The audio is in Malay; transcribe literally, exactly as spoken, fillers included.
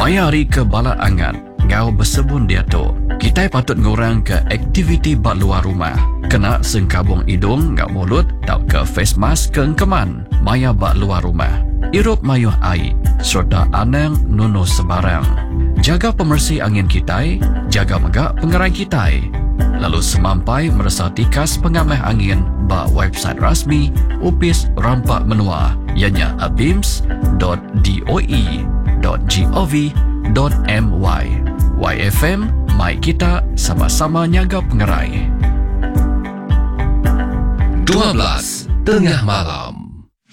Mayari ke bala angan, ngau bersebun dia tu. Kita patut ngurang ke aktiviti bak luar rumah. Kena sengkabung hidung ngau mulut, tak ke face mask ke keman. Maya bak luar rumah. Irup mayuh air, serta anang nunu sebarang. Jaga pemersih angin kita, jaga megak pengerai kita. Lalu semampai merasa tikas pengamah angin bak website rasmi Upis Rampak Menua, ianya abims dot doe dot gov dot my. Y F M, mai kita sama-sama nyaga pengerai. dua belas Tengah Malam.